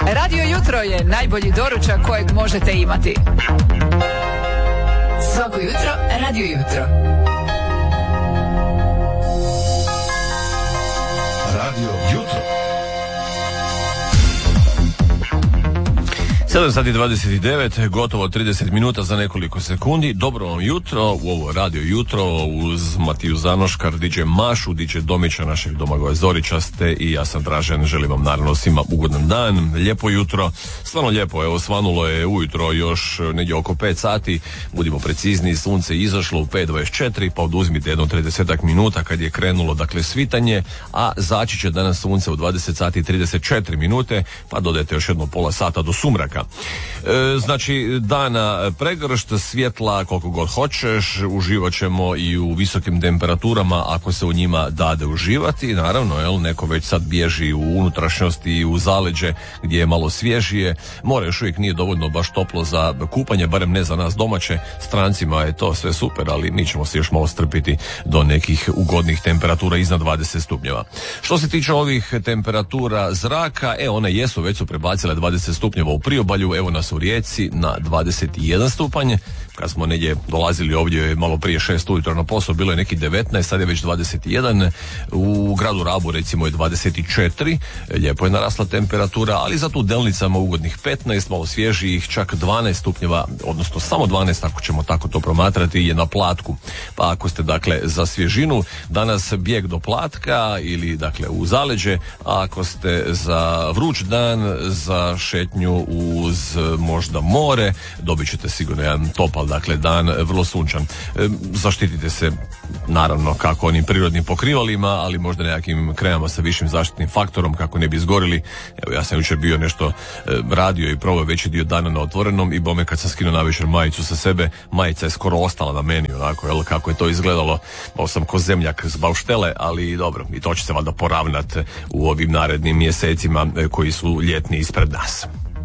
Radio Jutro je najbolji doručak kojeg možete imati. Svako jutro, Radio Jutro. Radio Jutro. 7:29, gotovo 30 minuta za nekoliko sekundi. Dobro vam jutro, u ovo Radio Jutro uz Matiju Zanoškar, DJ Mašu, DJ Domića, našeg Domagoja Zoričaste i ja sam Dražen. Želim vam naravno svima ugodan dan, lijepo jutro, stvarno lijepo, evo svanulo je ujutro još negdje oko 5 sati, budimo precizni, sunce je izašlo u 5:24, pa oduzmite jedno 30 minuta kad je krenulo, dakle, svitanje, a zaći će danas sunce u 20 sati i 34 minute, pa dodajte još jedno pola sata do sumraka. Znači, dana pregršt, svjetla koliko god hoćeš, uživat ćemo i u visokim temperaturama ako se u njima dade uživati, naravno, neko već sad bježi u unutrašnjosti i u zaleđe gdje je malo svježije, more još uvijek nije dovoljno baš toplo za kupanje, barem ne za nas domaće, strancima je to sve super, ali mi ćemo se još malo strpiti do nekih ugodnih temperatura iznad 20 stupnjeva. Što se tiče ovih temperatura zraka, one jesu, već su prebacile 20 stupnjeva u priobalju, evo nas u Rijeci na 21 stupanj, kad smo negdje dolazili ovdje malo prije 6 ujutro na posao, bilo je neki 19, sad je već 21, u gradu Rabu recimo je 24, lijepo je narasla temperatura, ali zato u Delnicama ugodnih 15, malo svježijih, čak 12 stupnjeva, odnosno samo 12 ako ćemo tako to promatrati, je na Platku. Pa ako ste dakle za svježinu, danas bijeg do Platka ili dakle u zaleđe, a ako ste za vruć dan, za šetnju uz možda more, dobit ćete sigurno jedan topal, dakle, dan, vrlo sunčan. Zaštitite se naravno kako onim prirodnim pokrivalima, ali možda nekakvim kremama sa višim zaštitnim faktorom kako ne bi izgorili. Evo, ja sam jučer bio nešto radio i probao veći dio dana na otvorenom i bome kad sam skinuo navečer majicu sa sebe, majica je skoro ostala na meni, onako, kako je to izgledalo. Bao sam ko zemljak s bauštele, ali dobro, i to će se valjda poravnat u ovim narednim mjesecima koji su ljetni ispred nas.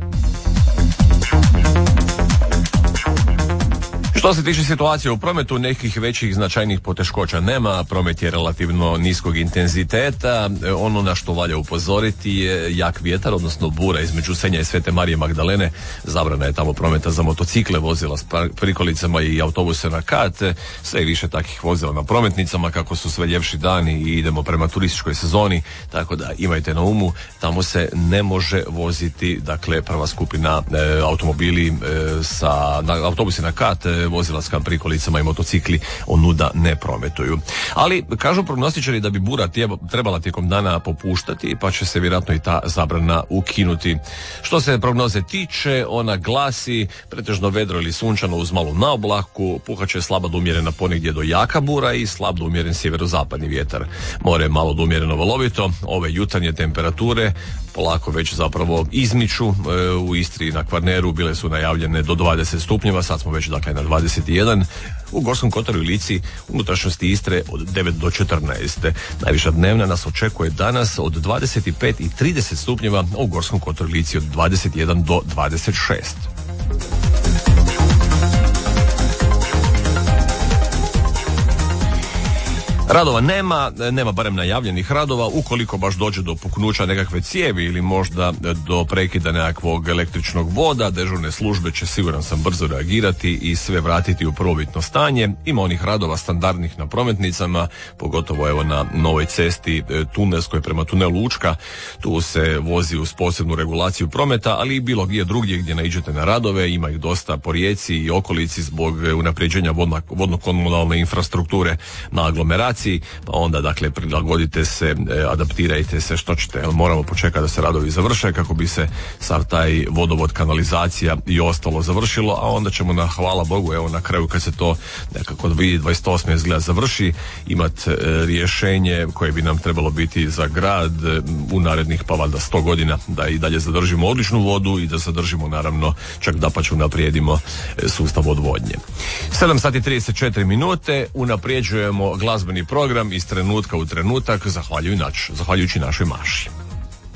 Što se tiče situacije u prometu, nekih većih značajnih poteškoća nema, promet je relativno niskog intenziteta, ono na što valja upozoriti je jak vjetar, odnosno bura između Senja i Svete Marije Magdalene, zabrana je tamo prometa za motocikle, vozila s prikolicama i autobuse na kat, sve više takvih vozila na prometnicama kako su sve ljepši dani i idemo prema turističkoj sezoni, tako da imajte na umu, tamo se ne može voziti, dakle, prva skupina automobili autobusi na kat, vozila s prikolicama i motocikli onuda ne prometuju. Ali kažu prognostičari da bi bura trebala tijekom dana popuštati, pa će se vjerojatno i ta zabrana ukinuti. Što se prognoze tiče, ona glasi pretežno vedro ili sunčano uz malu naoblaku, puhaće slaba do umjerena ponegdje do jaka bura i slab do umjeren sjeverozapadni vjetar. More malo do umjereno valovito, ove jutarnje temperature polako već zapravo izmiču, u Istri i na Kvarneru bile su najavljene do 20 stupnjeva, sad smo već dakle na 21, u Gorskom kotaru i Lici unutrašnjosti Istre od 9 do 14. Najviša dnevna nas očekuje danas od 25 i 30 stupnjeva, a u Gorskom kotaru i Lici od 21 do 26. Radova nema barem najavljenih radova, ukoliko baš dođe do puknuća nekakve cijevi ili možda do prekida nekakvog električnog voda, dežurne službe će, siguran sam, brzo reagirati i sve vratiti u prvobitno stanje. Ima onih radova standardnih na prometnicama, pogotovo evo na novoj cesti tunelskoj prema tunelu Učka, tu se vozi uz posebnu regulaciju prometa, ali i bilo gdje drugdje gdje naiđete na radove, ima ih dosta po Rijeci i okolici zbog unapređenja vodno-komunalne infrastrukture na aglomeraciji. Pa onda dakle prilagodite se, adaptirajte se što ćete, moramo počekati da se radovi završe kako bi se sav taj vodovod, kanalizacija i ostalo završilo, a onda ćemo hvala Bogu, evo na kraju kad se to nekako 2028. izgleda završi, imati rješenje koje bi nam trebalo biti za grad u narednih pa valjda 100 godina, da i dalje zadržimo odličnu vodu i da zadržimo naravno čak dapače unaprijedimo sustav odvodnje. 7:34 minute, unaprijeđujemo glazbeni program iz trenutka u trenutak, zahvaljujući našoj Maši.